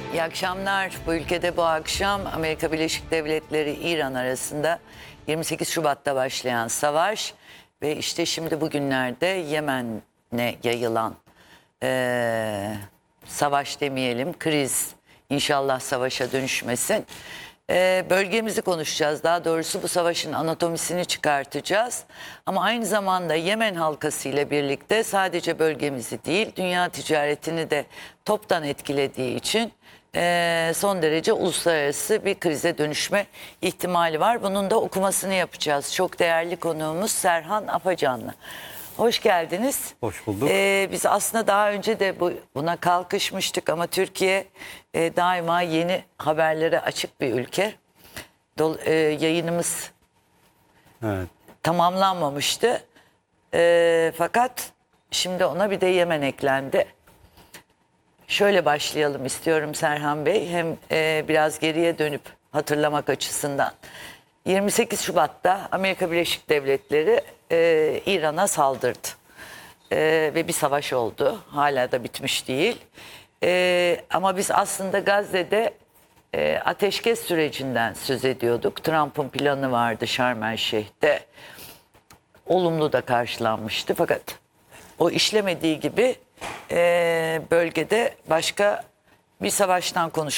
İyi akşamlar. Bu ülkede bu akşam Amerika Birleşik Devletleri İran arasında 28 Şubat'ta başlayan savaş ve işte şimdi bugünlerde Yemen'e yayılan savaş demeyelim, kriz, inşallah savaşa dönüşmesin. Bölgemizi konuşacağız. Daha doğrusu bu savaşın anatomisini çıkartacağız. Ama aynı zamanda Yemen halkası ile birlikte sadece bölgemizi değil, dünya ticaretini de toptan etkilediği için son derece uluslararası bir krize dönüşme ihtimali var. Bunun da okumasını yapacağız. Çok değerli konuğumuz Serhan Afacanlı. Hoş geldiniz. Hoş bulduk. Biz aslında daha önce de buna kalkışmıştık ama Türkiye daima yeni haberlere açık bir ülke. Yayınımız Evet. tamamlanmamıştı. Fakat şimdi ona bir de Yemen eklendi. Şöyle başlayalım istiyorum Serhan Bey. Hem biraz geriye dönüp hatırlamak açısından. 28 Şubat'ta Amerika Birleşik Devletleri İran'a saldırdı. Ve bir savaş oldu. Hala da bitmiş değil. Ama biz aslında Gazze'de ateşkes sürecinden söz ediyorduk. Trump'ın planı vardı Şarm El Şeyh'te. Olumlu da karşılanmıştı. Fakat o işlemediği gibi bölgede başka bir savaştan